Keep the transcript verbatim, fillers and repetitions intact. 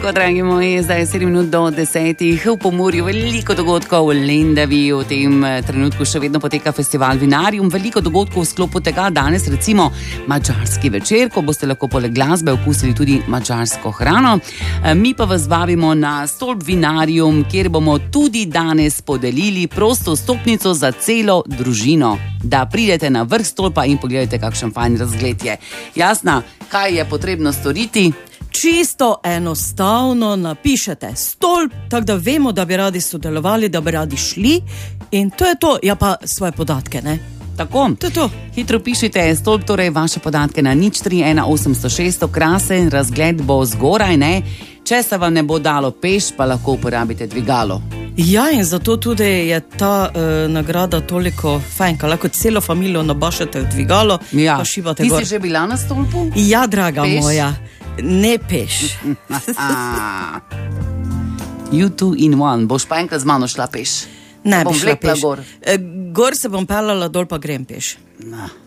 Tako, dragi moji, zdaj je sedem minut do desetih. V Pomurju veliko dogodkov, v Lendavi v tem trenutku še vedno poteka festival Vinarium. Veliko dogodkov v sklopu tega, danes recimo madžarski večer, ko boste lahko poleg glasbe okusili tudi madžarsko hrano. Mi pa vas vabimo na stolp Vinarium, kjer bomo tudi danes podelili prosto vstopnico za celo družino. Da pridete na vrh stolpa in pogledajte, kakšen fajn razgled je. Jasna, kaj je potrebno storiti? Čisto enostavno napišete stolp, tako da vemo, da bi radi sodelovali, da bi radi šli, in to je to. Ja, pa svoje podatke, ne? Tako, to je to. Hitro pišite stolp, torej vaše podatke na nič tri ena osem šest, krasen razgled bo zgoraj, ne? Če se vam ne bo dalo peš, pa lahko uporabite dvigalo. Ja, in zato tudi je ta uh, nagrada toliko fajn, ko lahko celo familijo nabašate v dvigalo, ja. Pa šibate Ti gor. Ti si že bila na stolpu? Ja, draga peš? moja, ne peš. You two in one, boš pa enkrat z mano šla peš? Ne bom bi šla vlekla peš. Gor. Gor se bom pelala, dol pa grem peš. Na.